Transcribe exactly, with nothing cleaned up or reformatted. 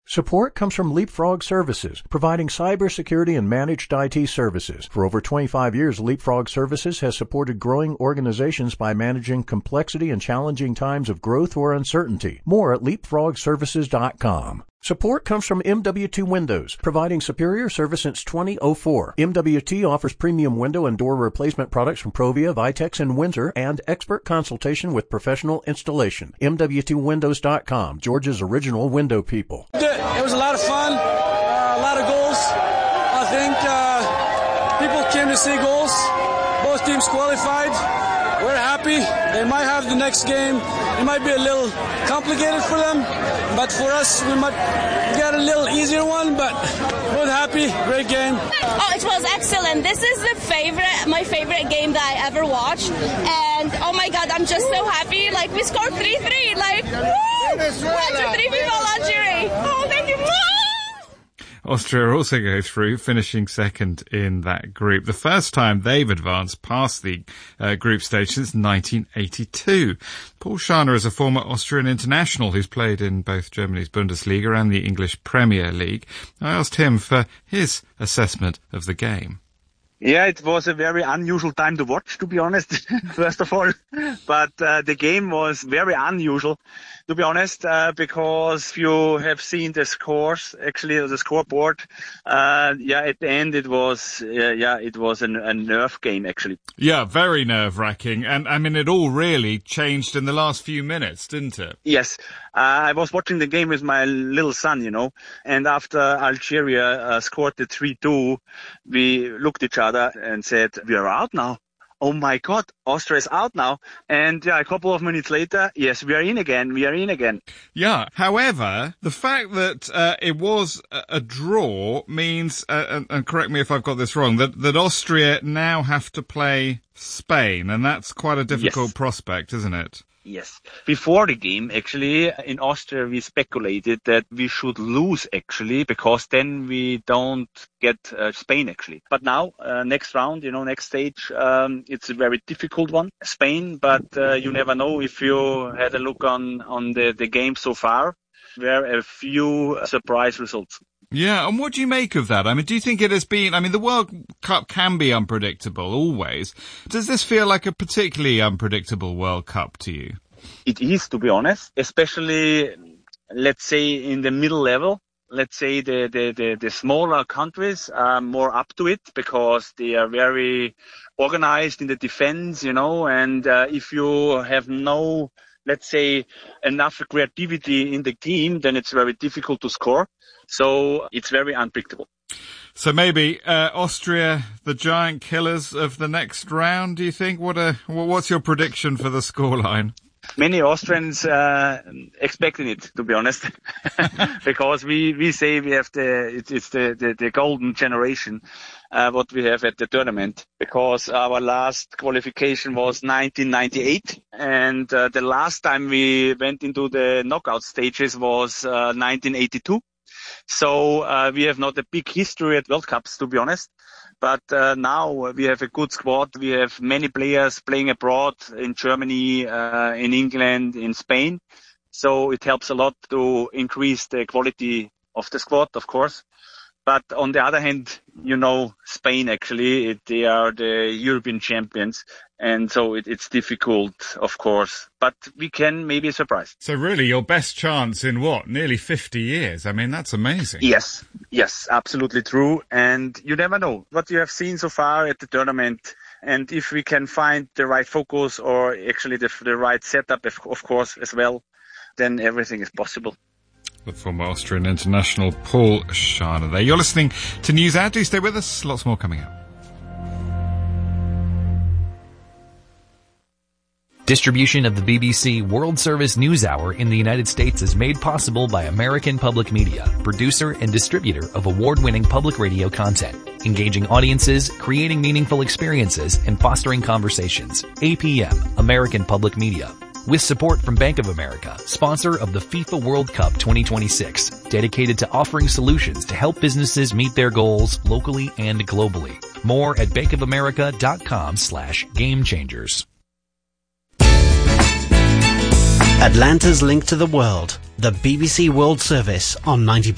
Support comes from Leapfrog Services, providing cybersecurity and managed I T services. For over twenty-five years, Leapfrog Services has supported growing organizations by managing complexity and challenging times of growth or uncertainty. More at leapfrog services dot com. Support comes from M W T Windows, providing superior service since two thousand four. M W T offers premium window and door replacement products from Provia, Vitex, and Windsor, and expert consultation with professional installation. M W T windows dot com, Georgia's original window people. It was a lot of fun, uh, a lot of goals. I think uh, people came to see goals. Both teams qualified. We're happy. They might have the next game. It might be a little complicated for them, but for us, we might get a little easier one, but we're happy. Great game. Oh, it was excellent. This is the favorite, my favorite game that I ever watched. And oh my God, I'm just so happy. Like, we scored three three. Like, woo! One, two, three, viva Algeria. Oh, thank you. Austria also go through, finishing second in that group. The first time they've advanced past the uh, group stage since nineteen eighty-two. Paul Scharner is a former Austrian international who's played in both Germany's Bundesliga and the English Premier League. I asked him for his assessment of the game. Yeah, it was a very unusual time to watch, to be honest, first of all. But uh, the game was very unusual, to be honest, uh, because you have seen the scores, actually, the scoreboard. Uh, yeah, at the end, it was, uh, yeah, it was an, a nerve game, actually. Yeah, very nerve-wracking. And, I mean, it all really changed in the last few minutes, didn't it? Yes. Uh, I was watching the game with my little son, you know, and after Algeria uh, scored the three two, we looked at each other and said, we are out now. Oh my God, Austria is out now. And yeah, a couple of minutes later, yes, we are in again. We are in again. Yeah. However, the fact that uh, it was a, a draw means, uh, and, and correct me if I've got this wrong, that, that Austria now have to play Spain. And that's quite a difficult yes. prospect, isn't it? Yes. Before the game, actually, in Austria, we speculated that we should lose, actually, because then we don't get uh, Spain, actually. But now, uh, next round, you know, next stage, um, it's a very difficult one, Spain, but uh, you never know. If you had a look on, on the, the game so far, there are a few surprise results. Yeah, and what do you make of that? I mean, do you think it has been, I mean, the World Cup can be unpredictable, always. Does this feel like a particularly unpredictable World Cup to you? It is, to be honest, especially, let's say, in the middle level. Let's say the, the, the, the smaller countries are more up to it because they are very organized in the defense, you know, and uh, if you have no, let's say, enough creativity in the team, then it's very difficult to score. So it's very unpredictable. So maybe uh, Austria, the giant killers of the next round, do you think? What a, what's your prediction for the scoreline? Many Austrians uh, expecting it, to be honest, because we, we say we have the it's, it's the, the, the golden generation, uh, what we have at the tournament, because our last qualification was nineteen ninety-eight, and uh, the last time we went into the knockout stages was uh, nineteen eighty-two. So uh, we have not a big history at World Cups, to be honest. But uh, now we have a good squad. We have many players playing abroad in Germany, uh, in England, in Spain. So it helps a lot to increase the quality of the squad, of course. But on the other hand, you know, Spain actually, it, they are the European champions. And so it, it's difficult, of course, but we can maybe surprise. So really your best chance in what, nearly fifty years? I mean, that's amazing. Yes, yes, absolutely true. And you never know what you have seen so far at the tournament. And if we can find the right focus or actually the, the right setup, of course, as well, then everything is possible. The former Austrian international Paul Scharner there. You're listening to News Hour. Do stay with us. Lots more coming up. Distribution of the B B C World Service News Hour in the United States is made possible by American Public Media, producer and distributor of award-winning public radio content, engaging audiences, creating meaningful experiences, and fostering conversations. A P M, American Public Media. With support from Bank of America, sponsor of the FIFA World Cup twenty twenty-six, dedicated to offering solutions to help businesses meet their goals locally and globally. More at bankofamerica.com slash game changers. Atlanta's link to the world, the B B C World Service on ninety